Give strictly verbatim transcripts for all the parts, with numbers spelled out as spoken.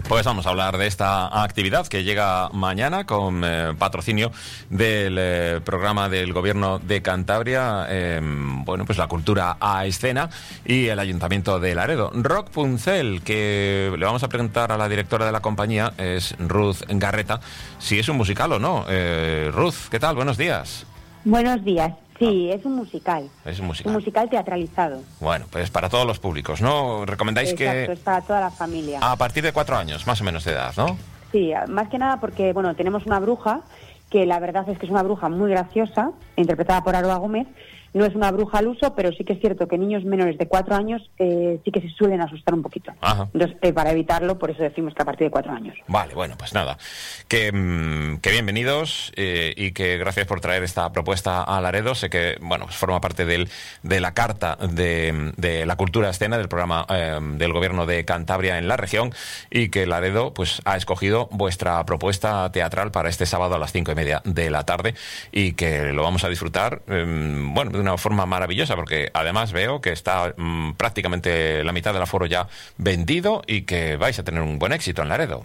Pues vamos a hablar de esta actividad que llega mañana con eh, patrocinio del eh, programa del Gobierno de Cantabria, eh, bueno, pues la cultura a escena y el Ayuntamiento de Laredo. Rapunzel, que le vamos a preguntar a la directora de la compañía, es Ruth Garreta, si es un musical o no. Eh, Ruth, ¿qué tal? Buenos días. Buenos días. Sí, es un musical. Es un musical. Un musical teatralizado. Bueno, pues para todos los públicos, ¿no? Recomendáis Exacto, que... es para toda la familia. A partir de cuatro años, más o menos de edad, ¿no? Sí, más que nada porque, bueno, tenemos una bruja, que la verdad es que es una bruja muy graciosa, interpretada por Aroa Gómez. No es una bruja al uso, pero sí que es cierto que niños menores de cuatro años eh, sí que se suelen asustar un poquito. Ajá. Entonces, eh, para evitarlo, por eso decimos que a partir de cuatro años. Vale, bueno, pues nada. Que, mmm, que bienvenidos eh, y que gracias por traer esta propuesta a Laredo. Sé que, bueno, pues forma parte del, de la carta de, de la cultura a escena del programa eh, del Gobierno de Cantabria en la región, y que Laredo pues ha escogido vuestra propuesta teatral para este sábado a las cinco y media de la tarde, y que lo vamos a disfrutar, eh, bueno, de una forma maravillosa, porque además veo que está mmm, prácticamente la mitad del aforo ya vendido y que vais a tener un buen éxito en Laredo.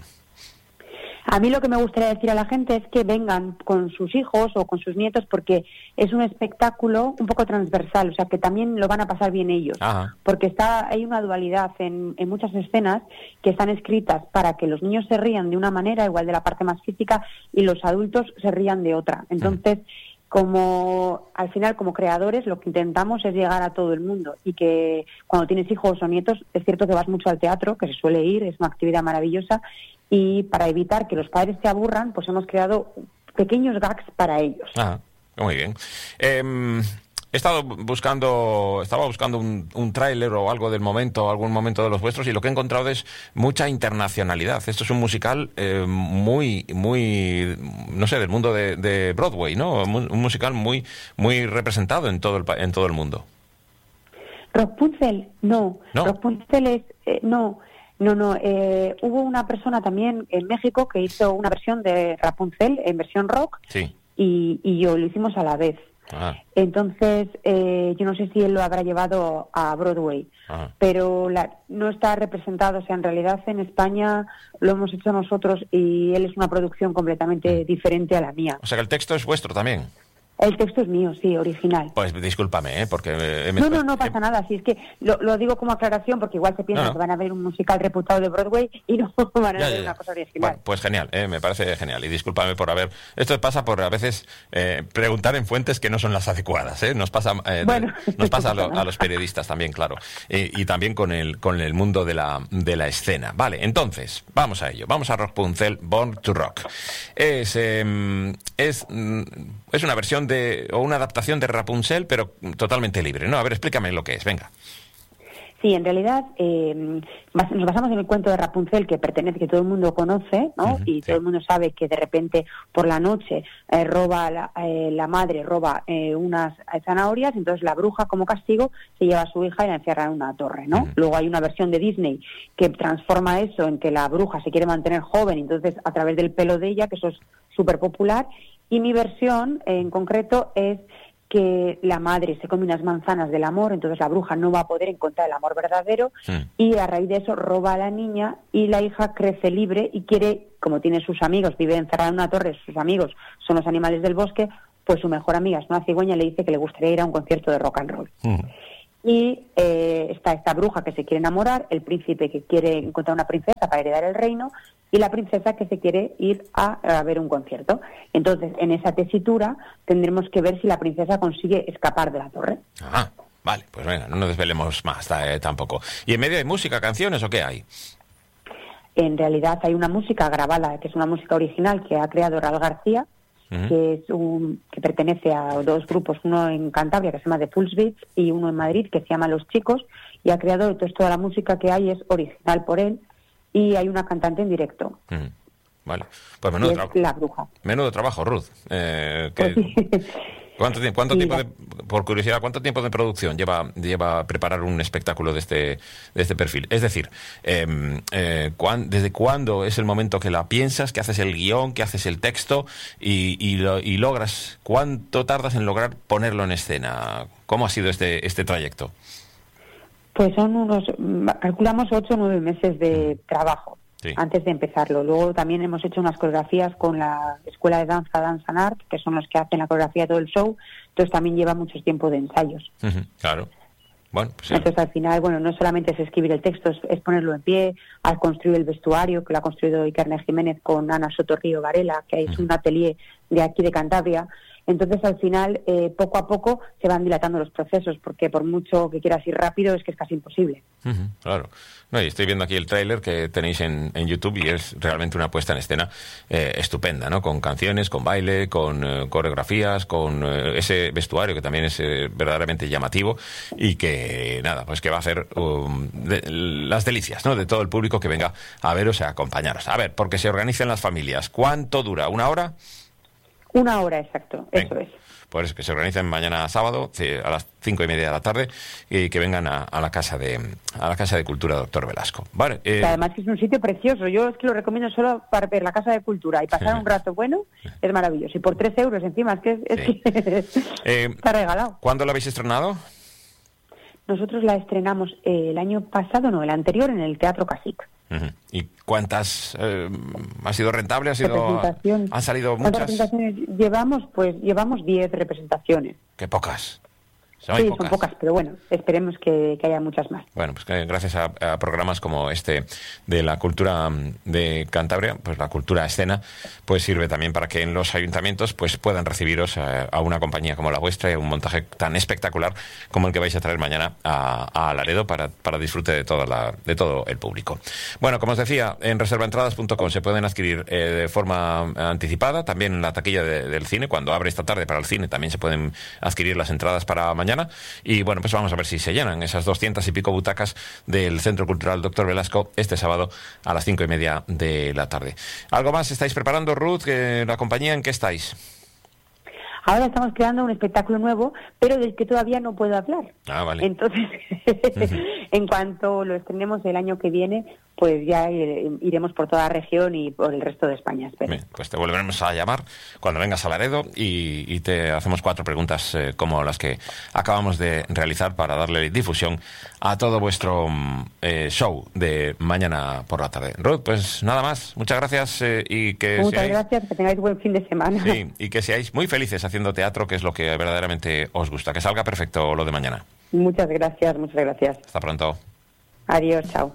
A mí lo que me gustaría decir a la gente es que vengan con sus hijos o con sus nietos, porque es un espectáculo un poco transversal, o sea que también lo van a pasar bien ellos. Ajá. Porque está hay una dualidad en, en muchas escenas que están escritas para que los niños se rían de una manera, igual de la parte más física, y los adultos se rían de otra. Entonces, mm. como al final, como creadores, lo que intentamos es llegar a todo el mundo, y que cuando tienes hijos o nietos, es cierto que vas mucho al teatro, que se suele ir, es una actividad maravillosa, y para evitar que los padres se aburran, pues hemos creado pequeños gags para ellos. Ah, muy bien. Eh, he estado buscando, estaba buscando un, un tráiler o algo del momento, algún momento de los vuestros, y lo que he encontrado es mucha internacionalidad. Esto es un musical eh, muy, muy, no sé, del mundo de, de Broadway, ¿no? Un musical muy, muy representado en todo el, en todo el mundo. Rapunzel, no. ¿No? Rapunzel es, eh, no. No, no, eh, hubo una persona también en México que hizo una versión de Rapunzel en versión rock, sí. y, y yo lo hicimos a la vez. Ah. Entonces, eh, yo no sé si él lo habrá llevado a Broadway, ah. pero la, no está representado. O sea, en realidad en España lo hemos hecho nosotros, y él es una producción completamente mm. diferente a la mía. O sea que el texto es vuestro también. El texto es mío, sí, original. Pues discúlpame, ¿eh? Porque... Eh, me... No, no, no pasa nada. Si es que lo, lo digo como aclaración, porque igual se piensa no, no. que van a ver un musical reputado de Broadway y no van a ya, ver ya, una ya. cosa original. Bueno, pues genial, ¿eh? Me parece genial. Y discúlpame por haber... Esto pasa por a veces eh, preguntar en fuentes que no son las adecuadas, ¿eh? Nos pasa, eh, bueno, nos pasa a, lo, a los periodistas también, claro. Y, y también con el, con el mundo de la, de la escena. Vale, entonces, vamos a ello. Vamos a Rapunzel, Born to Rock. Es, eh, es, es una versión de... o una adaptación de Rapunzel, pero totalmente libre, ¿no? A ver, explícame lo que es, venga. Sí, en realidad eh, nos basamos en el cuento de Rapunzel, que pertenece, que todo el mundo conoce, ¿no? Uh-huh, y sí. todo el mundo sabe que de repente por la noche eh, roba la, eh, la madre roba eh, unas zanahorias, entonces la bruja, como castigo, se lleva a su hija y la encierra en una torre, ¿no? Uh-huh. Luego hay una versión de Disney que transforma eso en que la bruja se quiere mantener joven, entonces a través del pelo de ella, que eso es súper popular. Y mi versión en concreto es que la madre se come unas manzanas del amor, entonces la bruja no va a poder encontrar el amor verdadero, sí. y a raíz de eso roba a la niña, y la hija crece libre y quiere, como tiene sus amigos, vive encerrada en una torre, sus amigos son los animales del bosque, pues su mejor amiga es una cigüeña, le dice que le gustaría ir a un concierto de rock and roll. Uh-huh. Y eh, está esta bruja que se quiere enamorar, el príncipe que quiere encontrar una princesa para heredar el reino, y la princesa que se quiere ir a, a ver un concierto. Entonces, en esa tesitura tendremos que ver si la princesa consigue escapar de la torre. Ajá, vale, pues venga, no nos desvelemos más eh, tampoco. ¿Y en medio hay música, canciones o qué hay? En realidad hay una música grabada, que es una música original que ha creado Raúl García, Uh-huh. que es un que pertenece a dos grupos, uno en Cantabria que se llama The Pulse Beats y uno en Madrid que se llama Los Chicos, y ha creado, entonces toda la música que hay es original por él, y hay una cantante en directo. Uh-huh. Vale, pues menudo trabajo. La bruja. Menudo trabajo, Ruth. Eh, que... pues sí. ¿Cuánto, tiempo, cuánto sí, tiempo de, por curiosidad, cuánto tiempo de producción lleva lleva preparar un espectáculo de este de este perfil? Es decir, eh, eh, ¿cuán, ¿desde cuándo es el momento que la piensas, que haces el guión, que haces el texto y, y, lo, y logras? ¿Cuánto tardas en lograr ponerlo en escena? ¿Cómo ha sido este este trayecto? Pues son unos, calculamos ocho o nueve meses de trabajo. sí. antes de empezarlo. Luego también hemos hecho unas coreografías con la Escuela de Danza Dance and Art, que son los que hacen la coreografía de todo el show, entonces también lleva mucho tiempo de ensayos. Uh-huh, claro. Bueno, pues, entonces al final, bueno, no solamente es escribir el texto, es, es ponerlo en pie, al construir el vestuario, que lo ha construido Iker Jiménez con Ana Sotorrío Varela, que es uh-huh. un atelier de aquí de Cantabria. Entonces, al final, eh, poco a poco se van dilatando los procesos, porque por mucho que quieras ir rápido, es que es casi imposible. Uh-huh, claro. No, y estoy viendo aquí el tráiler que tenéis en, en YouTube y es realmente una puesta en escena eh, estupenda, ¿no? Con canciones, con baile, con eh, coreografías, con eh, ese vestuario que también es eh, verdaderamente llamativo y que, nada, pues que va a hacer um, de, las delicias, ¿no? De todo el público que venga a veros y a acompañaros. A ver, porque se organicen las familias. ¿Cuánto dura? ¿Una hora? Una hora, exacto, Venga. Eso es. Pues que se organicen mañana sábado a las cinco y media de la tarde y que vengan a, a la casa de a la casa de Cultura Doctor Velasco. Vale. Eh... Además que es un sitio precioso. Yo es que lo recomiendo solo para ver la Casa de Cultura y pasar un rato bueno. Es maravilloso. Y por tres euros encima, es que es, es sí. que eh, está regalado. ¿Cuándo lo habéis estrenado? Nosotros la estrenamos eh, el año pasado, no, el anterior, en el Teatro Casic. Uh-huh. ¿Y cuántas eh, ha sido rentable? ¿Ha sido han salido muchas? ¿Cuántas representaciones llevamos? Pues llevamos diez representaciones. Qué pocas. Son sí, pocas. son pocas, pero bueno, esperemos que, que haya muchas más. Bueno, pues que gracias a, a programas como este de la cultura de Cantabria, pues la cultura escena, pues sirve también para que en los ayuntamientos pues puedan recibiros a, a una compañía como la vuestra y a un montaje tan espectacular como el que vais a traer mañana a, a Laredo para, para disfrute de, toda la, de todo el público. Bueno, como os decía, en reserva entradas punto com se pueden adquirir eh, de forma anticipada, también en la taquilla de, del cine, cuando abre esta tarde para el cine también se pueden adquirir las entradas para mañana. Y bueno, pues vamos a ver si se llenan esas doscientas y pico butacas del Centro Cultural Doctor Velasco este sábado a las cinco y media de la tarde. ¿Algo más estáis preparando, Ruth? ¿La compañía en qué estáis? Ahora estamos creando un espectáculo nuevo, pero del que todavía no puedo hablar. Ah, vale. Entonces, uh-huh. en cuanto lo estrenemos el año que viene, pues ya iremos por toda la región y por el resto de España. Bien, pues te volveremos a llamar cuando vengas a Laredo y, y te hacemos cuatro preguntas eh, como las que acabamos de realizar para darle difusión a todo vuestro eh, show de mañana por la tarde. Ruth, pues nada más. Muchas gracias eh, y que Muchas seáis... gracias, que tengáis buen fin de semana. Sí, y que seáis muy felices haciendo teatro, que es lo que verdaderamente os gusta. Que salga perfecto lo de mañana. Muchas gracias, muchas gracias. Hasta pronto. Adiós, chao.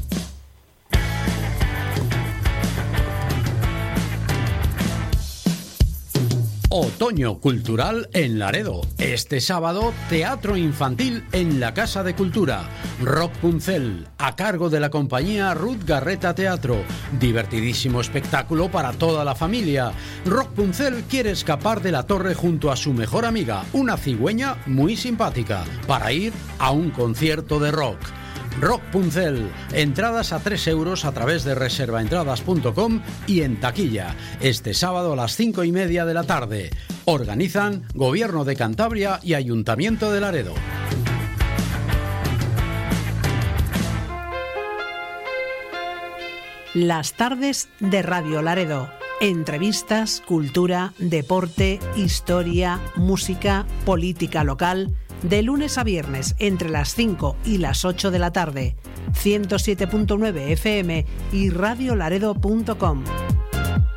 Otoño Cultural en Laredo. Este sábado, teatro infantil en la Casa de Cultura. Rock Puncel, a cargo de la compañía Ruth Garreta Teatro. Divertidísimo espectáculo para toda la familia. Rock Puncel quiere escapar de la torre junto a su mejor amiga, una cigüeña muy simpática, para ir a un concierto de rock. Rock Puncel, entradas a tres euros a través de reserva entradas punto com y en taquilla, este sábado a las cinco y media de la tarde. Organizan Gobierno de Cantabria y Ayuntamiento de Laredo. Las tardes de Radio Laredo. Entrevistas, cultura, deporte, historia, música, política local. De lunes a viernes entre las cinco y las ocho de la tarde. ciento siete punto nueve F M y radio laredo punto com.